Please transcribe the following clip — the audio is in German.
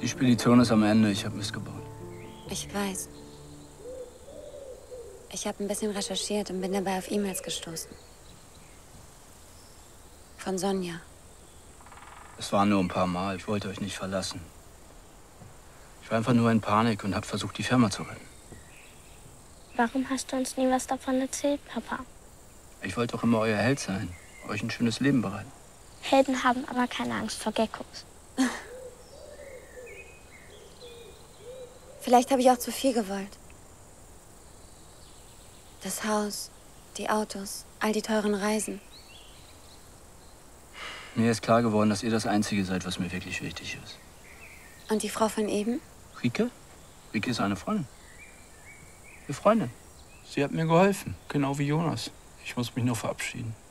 Die Spedition ist am Ende. Ich habe Mist gebaut. Ich weiß. Ich habe ein bisschen recherchiert und bin dabei auf E-Mails gestoßen. Von Sonja. Es waren nur ein paar Mal. Ich wollte euch nicht verlassen. Ich war einfach nur in Panik und habe versucht, die Firma zu retten. Warum hast du uns nie was davon erzählt, Papa? Ich wollte doch immer euer Held sein. Euch ein schönes Leben bereiten. Helden haben aber keine Angst vor Geckos. Vielleicht habe ich auch zu viel gewollt. Das Haus, die Autos, all die teuren Reisen. Mir ist klar geworden, dass ihr das Einzige seid, was mir wirklich wichtig ist. Und die Frau von eben? Rike? Rike ist eine Freundin. Eine Freundin. Sie hat mir geholfen, genau wie Jonas. Ich muss mich nur verabschieden.